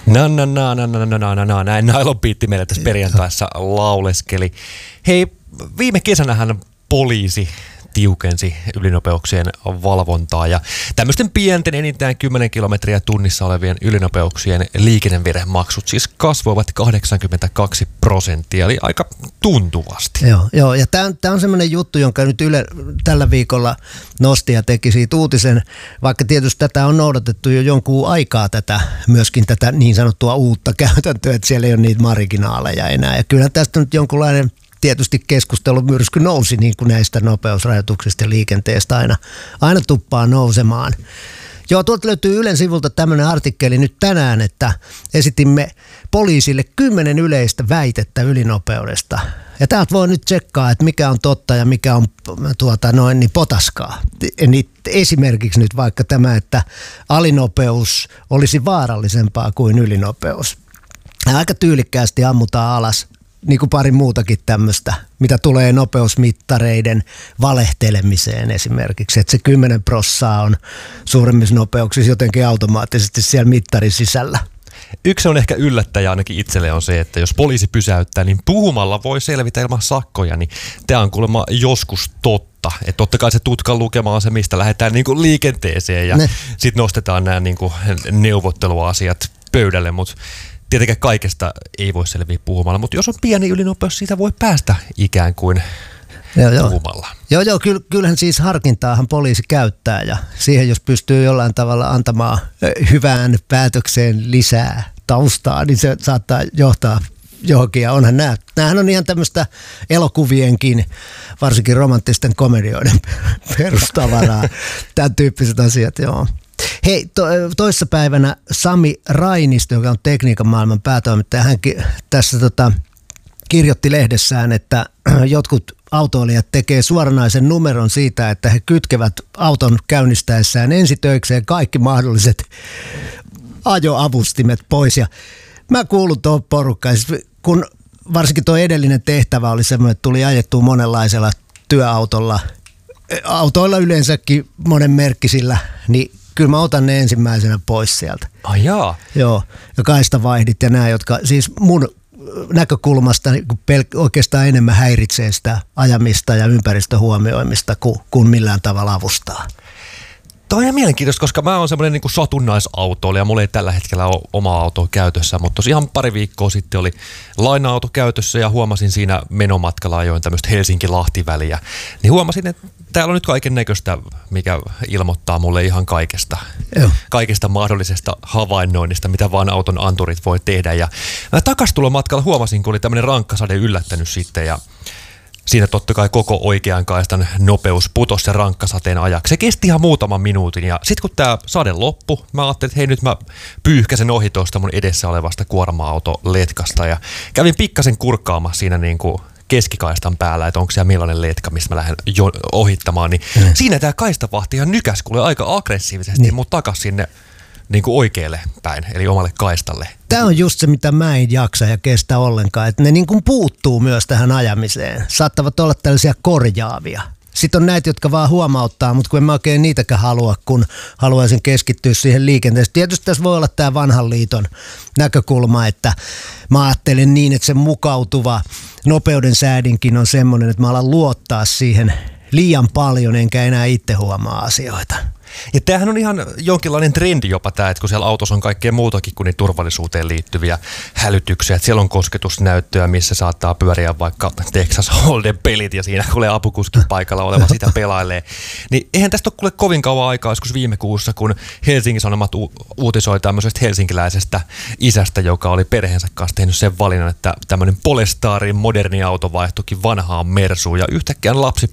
Näin Nailon Biitti meille tässä perjantaissa lauleskeli. Hei, viime kesänähän poliisi tiukensi ylinopeuksien valvontaa ja tämmöisten pienten enintään 10 kilometriä tunnissa olevien ylinopeuksien liikennevirhemaksut siis kasvoivat 82%, eli aika tuntuvasti. Joo, ja tämä on semmoinen juttu, jonka nyt Yle tällä viikolla nosti ja teki siitä uutisen, vaikka tietysti tätä on noudatettu jo jonkun aikaa myöskin tätä niin sanottua uutta käytäntöä, että siellä ei ole niitä marginaaleja enää, ja kyllä tästä nyt jonkunlainen tietysti keskustelumyrsky nousi niin kuin näistä nopeusrajoituksista ja liikenteestä aina tuppaa nousemaan. Joo, tuolta löytyy Ylen sivulta tämmöinen artikkeli nyt tänään, että esitimme poliisille 10 yleistä väitettä ylinopeudesta. Ja täältä voi nyt tsekkaa, että mikä on totta ja mikä on potaskaa. Esimerkiksi nyt vaikka tämä, että alinopeus olisi vaarallisempaa kuin ylinopeus. Ja aika tyylikkäästi ammutaan alas. Niin kuin pari muutakin tämmöistä, mitä tulee nopeusmittareiden valehtelemiseen esimerkiksi, että se 10% on suuremmissa nopeuksissa jotenkin automaattisesti siellä mittarin sisällä. Yksi on ehkä yllättäjä ainakin itselle on se, että jos poliisi pysäyttää, niin puhumalla voi selvitä ilman sakkoja, niin tämä on kuulemma joskus totta. Että totta kai se tutkan lukema on se, mistä lähdetään niinku liikenteeseen ja sitten nostetaan nämä niinku neuvotteluasiat pöydälle, mutta tietenkään kaikesta ei voi selviä puhumalla, mutta jos on pieni ylinopeus, siitä voi päästä ikään kuin puhumalla. Joo, kyllähän siis harkintaahan poliisi käyttää ja siihen jos pystyy jollain tavalla antamaan hyvään päätökseen lisää taustaa, niin se saattaa johtaa johonkin. Ja onhan nämähän on ihan tämmöistä elokuvienkin, varsinkin romanttisten komedioiden perustavaraa, tämän tyyppiset asiat, joo. Hei, toissapäivänä Sami Rainisto, joka on tekniikan maailman päätoimittaja, hän tässä kirjoitti lehdessään, että jotkut autoilijat tekee suoranaisen numeron siitä, että he kytkevät auton käynnistäessään ensitöikseen kaikki mahdolliset ajoavustimet pois. Ja mä kuulun tuohon porukkaan, kun varsinkin tuo edellinen tehtävä oli semmoinen, että tuli ajettua monenlaisella työautolla, autoilla yleensäkin monen merkkisillä, niin kyllä mä otan ne ensimmäisenä pois sieltä. Jaa. Joo, ja kaistavaihdit ja nämä, jotka siis mun näkökulmasta oikeastaan enemmän häiritsee sitä ajamista ja ympäristöhuomioimista kuin millään tavalla avustaa. Toi on ihan mielenkiintoista, koska mä oon semmoinen niin satunnaisautoilija ja mulla ei tällä hetkellä ole omaa autoa käytössä, mutta tosiaan pari viikkoa sitten oli laina-auto käytössä ja huomasin siinä menomatkalla ajoin tämmöistä Helsinki-Lahti-väliä. Niin huomasin, että täällä on nyt kaiken näköistä, mikä ilmoittaa mulle ihan kaikesta mahdollisesta havainnoinnista, mitä vaan auton anturit voi tehdä. Ja takastulomatkalla huomasin, kun oli tämmöinen rankkasade yllättänyt sitten ja siinä totta kai koko oikean kaistan nopeus putosi sen rankkasateen ajaksi. Se kesti ihan muutaman minuutin ja sitten kun tämä sade loppui, mä ajattelin, että hei nyt mä pyyhkäsen ohi tuosta mun edessä olevasta kuorma-autoletkasta ja kävin pikkasen kurkkaamassa siinä niin kuin keskikaistan päällä, että onko siellä millainen letka, mistä mä lähden ohittamaan, niin siinä tämä kaistavahti ihan nykäs kuule aika aggressiivisesti mut takas sinne niin kuin oikealle päin, eli omalle kaistalle. Tämä on just se, mitä mä en jaksa ja kestä ollenkaan, että ne niin kuin puuttuu myös tähän ajamiseen. Saattavat olla tällaisia korjaavia. Sitten on näitä, jotka vaan huomauttaa, mutta kun en mä oikein niitäkään halua, kun haluaisin keskittyä siihen liikenteeseen. Tietysti tässä voi olla tämä vanhan liiton näkökulma, että mä ajattelen niin, että se mukautuva nopeuden säädinkin on semmoinen, että mä alan luottaa siihen liian paljon, enkä enää itse huomaa asioita. Ja tämähän on ihan jonkinlainen trendi jopa tämä, että kun siellä autossa on kaikkea muutakin kuin niin turvallisuuteen liittyviä hälytyksiä. Että siellä on kosketusnäyttöä, missä saattaa pyöriä vaikka Texas Hold'em pelit ja siinä kuulee apukuskin paikalla oleva sitä pelailee. Niin eihän tästä ole kuule kovin kauan aikaa, joskus viime kuussa, kun Helsingin Sanomat uutisoi tämmöisestä helsinkiläisestä isästä, joka oli perheensä kanssa tehnyt sen valinnan, että tämmöinen Polestarin moderni auto vaihtuikin vanhaan Mersuun ja yhtäkkiä lapsipuoli